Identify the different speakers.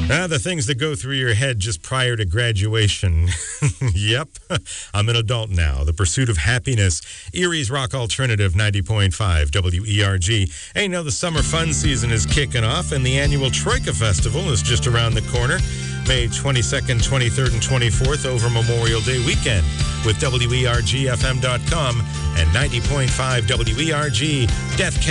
Speaker 1: The things that go through your head just prior to graduation. Yep, I'm an adult now. The Pursuit of Happiness, Erie's Rock Alternative 90.5 WERG. Hey, you know, the summer fun season is kicking off, and the annual Troika Festival is just around the corner. May 22nd, 23rd, and 24th over Memorial Day weekend with WERGFM.com and 90.5 WERG Death